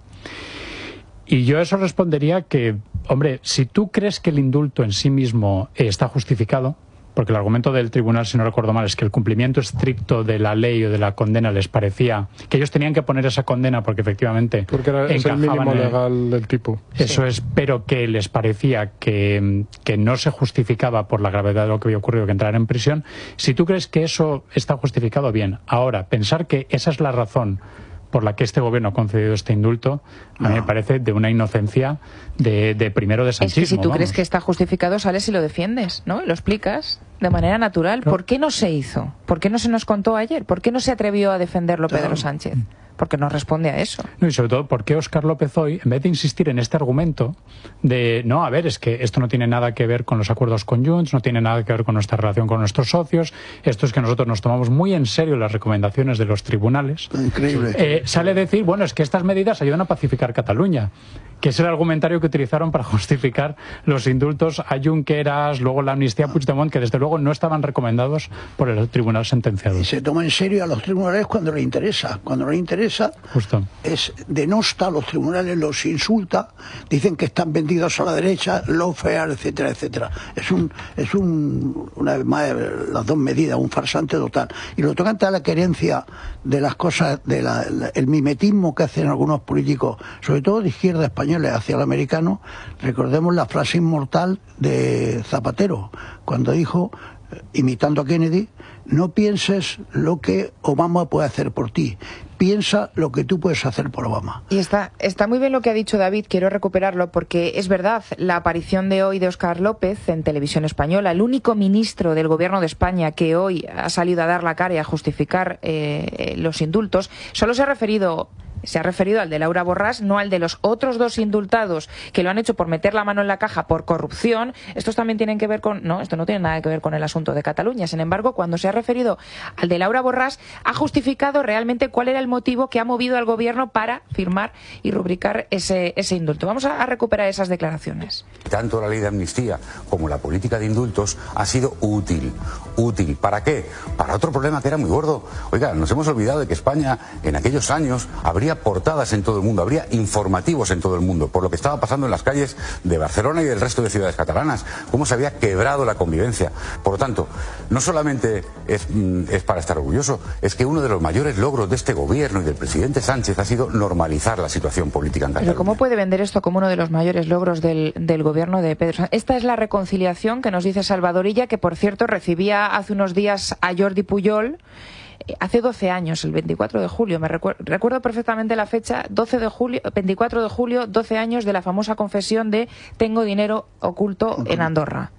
Y yo a eso respondería que, hombre, si tú crees que el indulto en sí mismo eh, está justificado, porque el argumento del tribunal, si no recuerdo mal, es que el cumplimiento estricto de la ley o de la condena les parecía que ellos tenían que poner esa condena porque efectivamente porque era, es el mínimo legal del tipo. Eso sí. es, pero que les parecía que, que no se justificaba por la gravedad de lo que había ocurrido que entrar en prisión. Si tú crees que eso está justificado, bien. Ahora, pensar que esa es la razón por la que este gobierno ha concedido este indulto, a no. mí me parece de una inocencia de, de primero de sanchismo. Es que si tú vamos. crees que está justificado, sales y lo defiendes, ¿no? Y lo explicas de manera natural. ¿Por qué no se hizo? ¿Por qué no se nos contó ayer? ¿Por qué no se atrevió a defenderlo Pedro claro. Sánchez? Porque no responde a eso. No, y sobre todo, ¿por qué Óscar López hoy, en vez de insistir en este argumento de, no, a ver, es que esto no tiene nada que ver con los acuerdos con Junts, no tiene nada que ver con nuestra relación con nuestros socios, esto es que nosotros nos tomamos muy en serio las recomendaciones de los tribunales. Increíble. Eh, sale a decir, bueno, es que estas medidas ayudan a pacificar Cataluña, que es el argumentario que utilizaron para justificar los indultos a Junqueras, luego la amnistía a Puigdemont, que desde luego no estaban recomendados por el tribunal sentenciado. Y se toma en serio a los tribunales cuando le interesa. Cuando no le interesa, Justo. es denosta a los tribunales, los insulta, dicen que están vendidos a la derecha, lawfare, etcétera, etcétera. Es un, es un, una vez más, las dos medidas, un farsante total. Y lo tocante a la querencia de las cosas, de la, la, el mimetismo que hacen algunos políticos, sobre todo de izquierda españoles hacia el americano, recordemos la frase inmortal de Zapatero, cuando dijo, imitando a Kennedy, no pienses lo que Obama puede hacer por ti, piensa lo que tú puedes hacer por Obama. Y está, está muy bien lo que ha dicho David, quiero recuperarlo, porque es verdad, la aparición de hoy de Óscar López en Televisión Española, el único ministro del Gobierno de España que hoy ha salido a dar la cara y a justificar eh, los indultos, solo se ha referido... Se ha referido al de Laura Borràs, no al de los otros dos indultados que lo han hecho por meter la mano en la caja por corrupción. Estos también tienen que ver con... No, esto no tiene nada que ver con el asunto de Cataluña. Sin embargo, cuando se ha referido al de Laura Borràs, ha justificado realmente cuál era el motivo que ha movido al gobierno para firmar y rubricar ese, ese indulto. Vamos a, a recuperar esas declaraciones. Tanto la ley de amnistía como la política de indultos ha sido útil. ¿Útil? ¿Para qué? Para otro problema que era muy gordo. Oiga, nos hemos olvidado de que España en aquellos años habría portadas en todo el mundo, habría informativos en todo el mundo por lo que estaba pasando en las calles de Barcelona y del resto de ciudades catalanas, cómo se había quebrado la convivencia. Por lo tanto, no solamente es, es para estar orgulloso, es que uno de los mayores logros de este gobierno y del presidente Sánchez ha sido normalizar la situación política en Cataluña. Pero ¿cómo puede vender esto como uno de los mayores logros del, del gobierno de Pedro Sánchez? Esta es la reconciliación que nos dice Salvador Illa, que por cierto recibía hace unos días a Jordi Pujol. Hace doce años, el veinticuatro de julio, me recuerdo, recuerdo perfectamente la fecha, doce de julio, veinticuatro de julio, doce años de la famosa confesión de tengo dinero oculto en Andorra.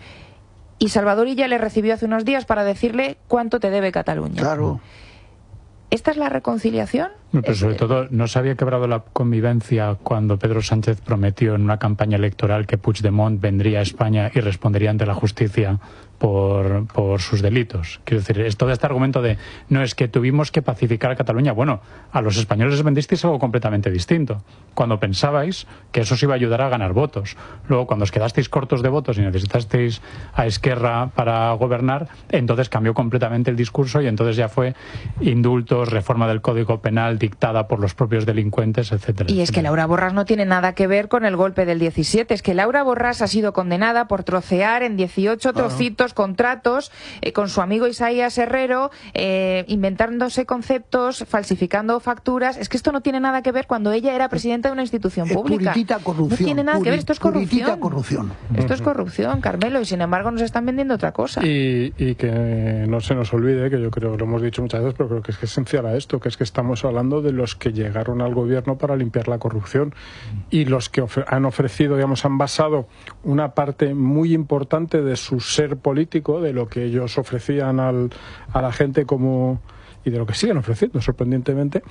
Y Salvador Illa le recibió hace unos días para decirle cuánto te debe Cataluña. Claro. ¿Esta es la reconciliación? Pero sobre todo, ¿no se había quebrado la convivencia cuando Pedro Sánchez prometió en una campaña electoral que Puigdemont vendría a España y respondería ante la justicia por, por sus delitos? Quiero decir, es todo este argumento de no es que tuvimos que pacificar a Cataluña. Bueno, a los españoles les vendisteis algo completamente distinto. Cuando pensabais que eso os iba a ayudar a ganar votos. Luego, cuando os quedasteis cortos de votos y necesitasteis a Esquerra para gobernar, entonces cambió completamente el discurso y entonces ya fue indultos, reforma del Código Penal dictada por los propios delincuentes, etcétera. Y es que Laura Borràs no tiene nada que ver con el golpe del diecisiete. Es que Laura Borràs ha sido condenada por trocear en dieciocho trocitos contratos eh, con su amigo Isaías Herrero, eh, inventándose conceptos, falsificando facturas. Es que esto no tiene nada que ver cuando ella era presidenta de una institución es pública. Puritita corrupción. No tiene nada que ver. Esto es corrupción. corrupción. Esto es corrupción, Carmelo, y sin embargo nos están vendiendo otra cosa. Y, y que no se nos olvide, que yo creo que lo hemos dicho muchas veces, pero creo que es, que es esencial a esto, que es que estamos hablando de los que llegaron al gobierno para limpiar la corrupción y los que of- han ofrecido, digamos, han basado una parte muy importante de su ser político, de lo que ellos ofrecían al, a la gente como y de lo que siguen ofreciendo, sorprendentemente,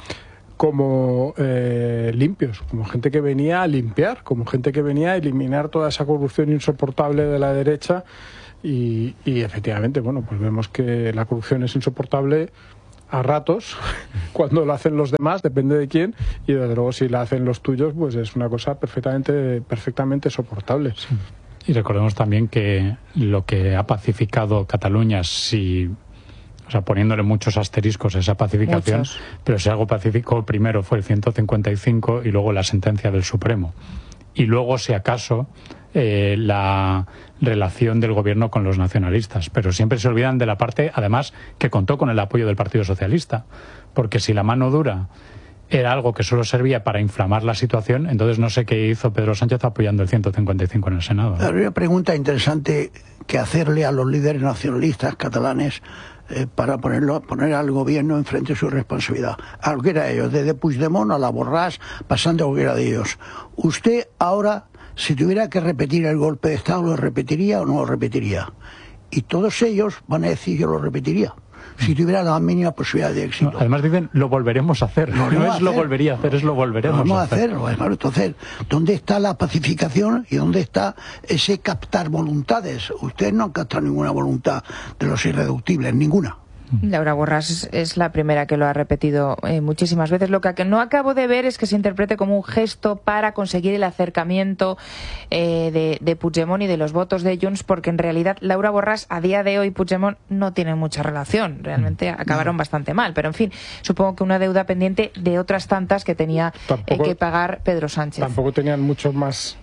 como eh, limpios, como gente que venía a limpiar, como gente que venía a eliminar toda esa corrupción insoportable de la derecha y, y efectivamente, bueno, pues vemos que la corrupción es insoportable a ratos, cuando lo hacen los demás, depende de quién, y desde luego si la hacen los tuyos, pues es una cosa perfectamente, perfectamente soportable. Sí. Y recordemos también que lo que ha pacificado Cataluña, si... O sea, poniéndole muchos asteriscos a esa pacificación, muchos. Pero si algo pacificó primero fue el ciento cincuenta y cinco y luego la sentencia del Supremo. Y luego, si acaso, eh, la relación del gobierno con los nacionalistas. Pero siempre se olvidan de la parte, además, que contó con el apoyo del Partido Socialista. Porque si la mano dura era algo que solo servía para inflamar la situación, entonces no sé qué hizo Pedro Sánchez apoyando el ciento cincuenta y cinco en el Senado, ¿no? Hay una pregunta interesante que hacerle a los líderes nacionalistas catalanes eh, para ponerlo, poner al gobierno enfrente de su responsabilidad. A cualquiera de ellos, desde Puigdemont a la Borràs, pasando a cualquiera de ellos. Usted ahora, si tuviera que repetir el golpe de Estado, ¿lo repetiría o no lo repetiría? Y todos ellos van a decir que lo repetiría, si tuviera la mínima posibilidad de éxito. No, además dicen, lo volveremos a hacer. Lo no es hacer. lo volvería a hacer, es lo volveremos lo vamos a hacer. a hacer. Entonces, ¿dónde está la pacificación y dónde está ese captar voluntades? Ustedes no han captado ninguna voluntad de los irreductibles, ninguna. Laura Borràs es la primera que lo ha repetido eh, muchísimas veces. Lo que no acabo de ver es que se interprete como un gesto para conseguir el acercamiento eh, de, de Puigdemont y de los votos de Junts, porque en realidad Laura Borràs, a día de hoy, Puigdemont no tiene mucha relación. Realmente acabaron bastante mal. Pero en fin, supongo que una deuda pendiente de otras tantas que tenía tampoco, eh, que pagar Pedro Sánchez. Tampoco tenían muchos más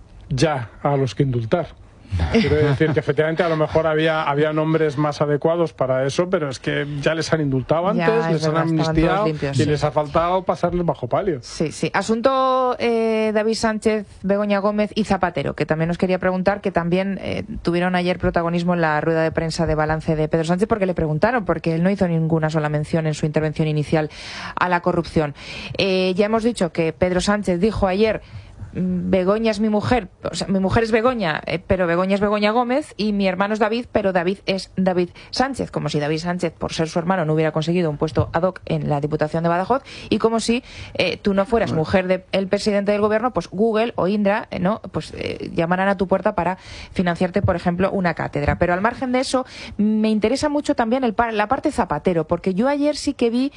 ya a los que indultar. Quiero decir que efectivamente a lo mejor había, había nombres más adecuados para eso, pero es que ya les han indultado antes, ya, les verdad, han amnistiado limpios, y sí. les ha faltado pasarles bajo palio. Sí, sí. Asunto eh, David Sánchez, Begoña Gómez y Zapatero, que también os quería preguntar, que también eh, tuvieron ayer protagonismo en la rueda de prensa de balance de Pedro Sánchez, porque le preguntaron, porque él no hizo ninguna sola mención en su intervención inicial a la corrupción. Eh, ya hemos dicho que Pedro Sánchez dijo ayer: Begoña es mi mujer, o sea, mi mujer es Begoña, eh, pero Begoña es Begoña Gómez, y mi hermano es David, pero David es David Sánchez, como si David Sánchez, por ser su hermano, no hubiera conseguido un puesto ad hoc en la Diputación de Badajoz, y como si eh, tú no fueras mujer del presidente del gobierno, pues Google o Indra, eh, ¿no? pues eh, llamarán a tu puerta para financiarte, por ejemplo, una cátedra. Pero al margen de eso, me interesa mucho también el, la parte Zapatero, porque yo ayer sí que vi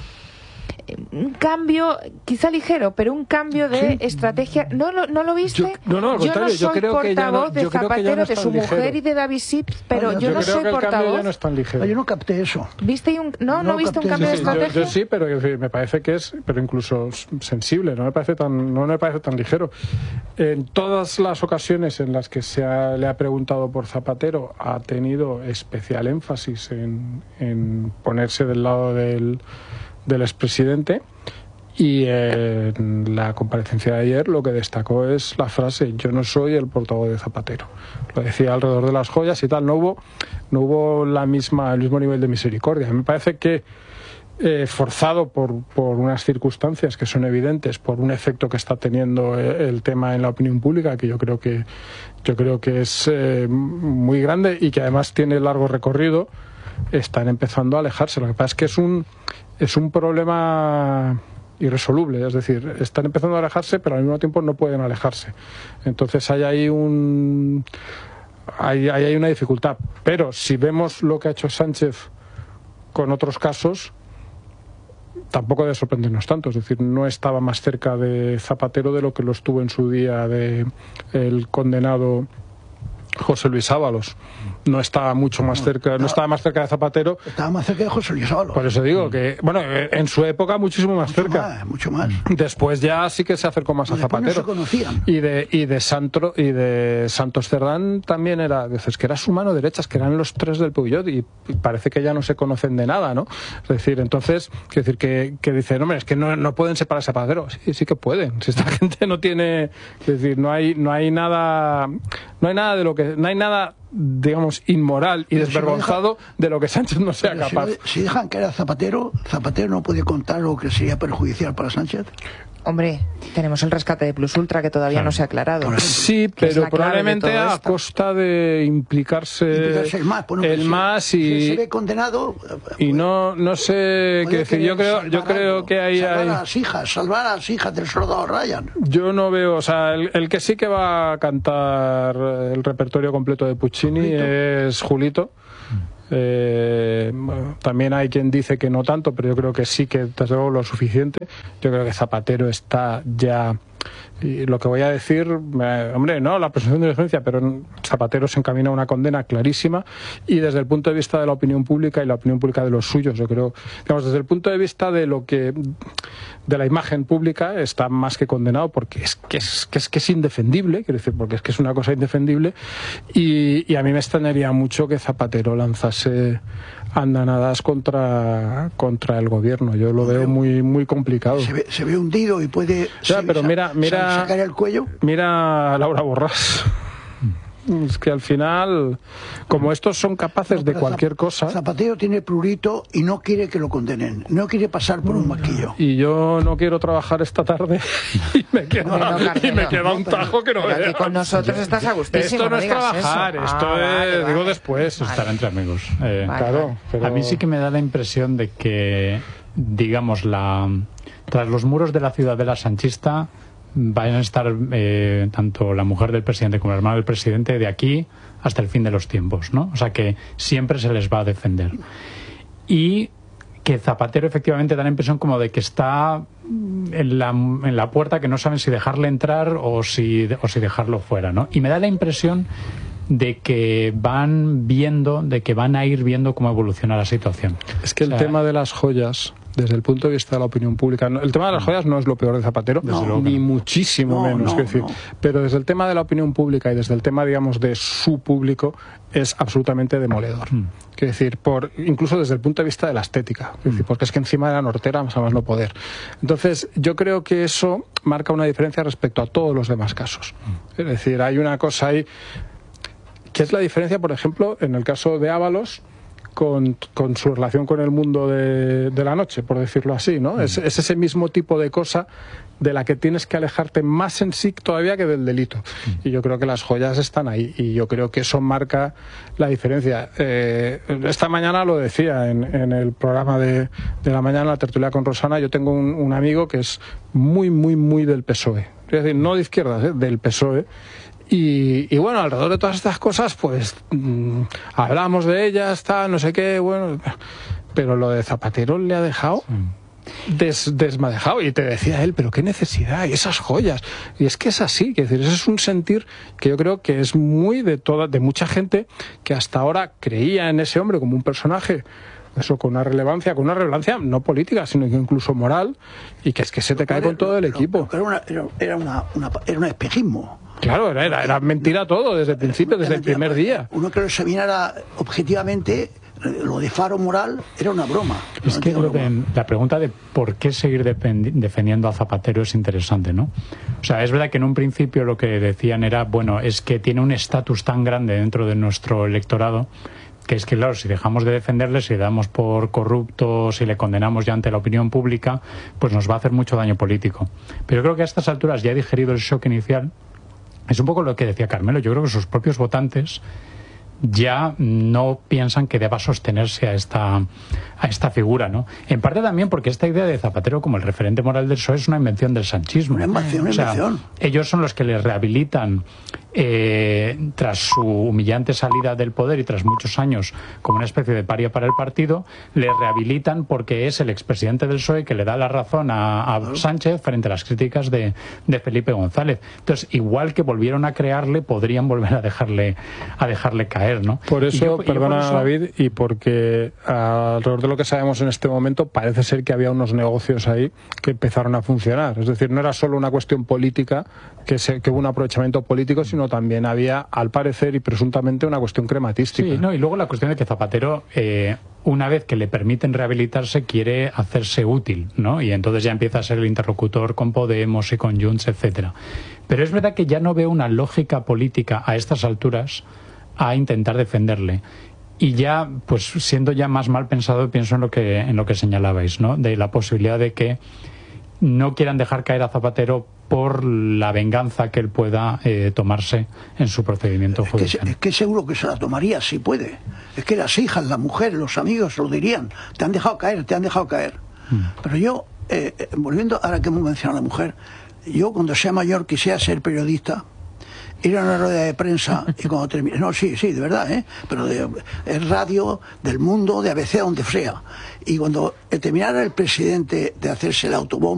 un cambio, quizá ligero, pero un cambio de sí. estrategia. ¿No lo, no lo viste? Yo, no, no, al yo no soy yo creo portavoz que ya no, de Zapatero, no de su ligero. mujer y de David Sips, pero Bueno, yo, yo no creo soy que el portavoz. Ya no es tan ligero. Yo no capté eso. ¿Viste un, no, no, no viste un cambio eso. de Sí, estrategia? yo, yo sí, pero me parece que es, pero incluso sensible, no me parece tan, no me parece tan ligero. En todas las ocasiones en las que se ha, le ha preguntado por Zapatero, ha tenido especial énfasis en, en ponerse del lado del, del expresidente. Y en la comparecencia de ayer lo que destacó es la frase: yo no soy el portavoz de Zapatero. Lo decía alrededor de las joyas y tal. No hubo, no hubo la misma, el mismo nivel de misericordia. Me parece que eh, forzado por, por unas circunstancias que son evidentes, por un efecto que está teniendo el tema en la opinión pública, que yo creo que yo creo que es eh, muy grande y que además tiene largo recorrido, están empezando a alejarse. Lo que pasa es que es un es un problema irresoluble, es decir, están empezando a alejarse, pero al mismo tiempo no pueden alejarse. Entonces hay ahí un hay, hay, hay una dificultad. Pero si vemos lo que ha hecho Sánchez con otros casos, tampoco debe sorprendernos tanto. Es decir, no estaba más cerca de Zapatero de lo que lo estuvo en su día de el condenado José Luis Ábalos. No estaba mucho más cerca, no estaba más cerca de Zapatero. Estaba más cerca de José Luis Ábalos. Por eso digo que, bueno, en su época muchísimo más mucho cerca. Más, mucho más. Después ya sí que se acercó más a Zapatero. No se conocían. Y de y de Santro, y de Santos Cerdán también era, dices que era su mano derecha, es que eran los tres del Peugeot, y, y parece que ya no se conocen de nada, ¿no? Es decir, entonces, quiero decir que, que dicen, hombre, es que no, no pueden separarse a Zapatero. Sí, sí que pueden. Si esta gente no tiene, es decir, no hay, no hay nada, no hay nada de lo que, no hay nada digamos, inmoral y desvergonzado de lo que Sánchez no sea Pero capaz. Si, si dejan que era Zapatero, Zapatero no puede contar lo que sería perjudicial para Sánchez. Hombre, tenemos el rescate de Plus Ultra que todavía claro. no se ha aclarado. Sí, pero probablemente a esto. costa de implicarse, implicarse el más, bueno, el si, más y si se ve condenado y no no sé qué decir. Yo creo yo creo algo, que hay salvar hay... a las hijas, salvar a las hijas del soldado Ryan. Yo no veo, o sea, el, el que sí que va a cantar el repertorio completo de Puccini Julito. es Julito. Eh, también hay quien dice que no tanto, pero yo creo que sí, que desde luego lo suficiente. Yo creo que Zapatero está ya... Y lo que voy a decir, eh, hombre, no, la presunción de inocencia, pero Zapatero se encamina a una condena clarísima y desde el punto de vista de la opinión pública y la opinión pública de los suyos, yo creo, digamos, desde el punto de vista de lo que, de la imagen pública, está más que condenado porque es que es, que es, que es indefendible, quiero decir, porque es que es una cosa indefendible y, y a mí me extrañaría mucho que Zapatero lanzase andanadas contra contra el gobierno. Yo lo veo muy muy complicado. Se ve, se ve hundido y puede ya, se, pero mira, mira, sacar el cuello. Mira a Laura Borràs. Es que al final, como estos son capaces no, de cualquier cosa... Zapatero tiene prurito y no quiere que lo condenen. No quiere pasar por un banquillo. Y yo no quiero trabajar esta tarde y me queda, no, no, y me queda no, un tajo que no pero veas. Aquí con nosotros estás a gustísimo. Esto no, no es trabajar, eso. esto ah, es... Vale, digo vale. después. Vale. Estar entre amigos. Eh, vale, claro. Vale. Pero... A mí sí que me da la impresión de que, digamos, la tras los muros de la ciudadela sanchista vayan a estar eh, tanto la mujer del presidente como el hermano del presidente de aquí hasta el fin de los tiempos, ¿no? O sea que siempre se les va a defender. Y que Zapatero efectivamente da la impresión como de que está en la, en la puerta, que no saben si dejarle entrar o si, o si dejarlo fuera, ¿no? Y me da la impresión de que van viendo, de que van a ir viendo cómo evoluciona la situación. Es que el o sea, tema de las joyas, desde el punto de vista de la opinión pública, el tema de las joyas no es lo peor de Zapatero, no, ni no. muchísimo no, menos, no, decir, no. pero desde el tema de la opinión pública y desde el tema, digamos, de su público, es absolutamente demoledor. Mm. Quiero decir, por, incluso desde el punto de vista de la estética, mm. decir, porque es que encima de la nortera, más a más no poder. Entonces, yo creo que eso marca una diferencia respecto a todos los demás casos. Mm. Es decir, hay una cosa ahí, que es la diferencia, por ejemplo, en el caso de Ábalos, Con, con su relación con el mundo de, de la noche, por decirlo así, ¿no? Mm. Es, es ese mismo tipo de cosa de la que tienes que alejarte más en sí todavía que del delito. Mm. Y yo creo que las joyas están ahí y yo creo que eso marca la diferencia. Eh, esta mañana lo decía en, en el programa de, de la mañana, la tertulia con Rosana, yo tengo un, un amigo que es muy, muy, muy del P S O E. Es decir, no de izquierdas, ¿eh? Del P S O E. Y, y bueno, alrededor de todas estas cosas, pues mmm, hablamos de ellas, está, no sé qué, bueno, pero lo de Zapatero le ha dejado des, desmadejado. Y te decía él, pero qué necesidad, y esas joyas. Y es que es así, que decir, ese es un sentir que yo creo que es muy de toda, de mucha gente que hasta ahora creía en ese hombre como un personaje, eso con una relevancia, con una relevancia no política, sino que incluso moral, y que es que se te cae con todo el equipo. Pero era, una, era, una, una, era un espejismo. Claro, era, era, era mentira todo, desde el principio, desde el primer día. Uno que lo examinara objetivamente, lo de Faro moral era una broma. Es que lo de, la pregunta de por qué seguir defendiendo a Zapatero es interesante, ¿no? O sea, es verdad que en un principio lo que decían era, bueno, es que tiene un estatus tan grande dentro de nuestro electorado que es que, claro, si dejamos de defenderle, si le damos por corrupto, si le condenamos ya ante la opinión pública, pues nos va a hacer mucho daño político. Pero yo creo que a estas alturas ya he digerido el shock inicial. Es un poco lo que decía Carmelo. Yo creo que sus propios votantes ya no piensan que deba sostenerse a esta, a esta figura, ¿no? En parte también porque esta idea de Zapatero como el referente moral del P S O E es una invención del sanchismo. Una invención, una o sea, invención. Ellos son los que les rehabilitan eh, tras su humillante salida del poder y tras muchos años como una especie de paria para el partido, le rehabilitan porque es el expresidente del P S O E que le da la razón a, a Sánchez frente a las críticas de, de Felipe González. Entonces, igual que volvieron a crearle, podrían volver a dejarle, a dejarle caer, ¿no? Por eso, yo, perdona por eso... David, y porque alrededor de lo que sabemos en este momento parece ser que había unos negocios ahí que empezaron a funcionar. Es decir, no era solo una cuestión política, que, se, que hubo un aprovechamiento político, sino también había, al parecer y presuntamente, una cuestión crematística. Sí, no, y luego la cuestión de que Zapatero, eh, una vez que le permiten rehabilitarse, quiere hacerse útil, ¿no? Y entonces ya empieza a ser el interlocutor con Podemos y con Junts, etcétera. Pero es verdad que ya no veo una lógica política a estas alturas a intentar defenderle. Y ya, pues siendo ya más mal pensado, pienso en lo que en lo que señalabais, ¿no? De la posibilidad de que no quieran dejar caer a Zapatero por la venganza que él pueda eh, tomarse en su procedimiento judicial. Es que, es que seguro que se la tomaría si puede. Es que las hijas, las mujeres, los amigos lo dirían. Te han dejado caer, te han dejado caer. Mm. Pero yo, eh, volviendo ahora que hemos mencionado a la mujer, yo cuando sea mayor quisiera ser periodista, ir a una rueda de prensa y cuando termine, no, sí, sí, de verdad, ¿eh? Pero de, de radio, del Mundo, de A B C, donde sea. Y cuando terminara el presidente de hacerse el autobombo,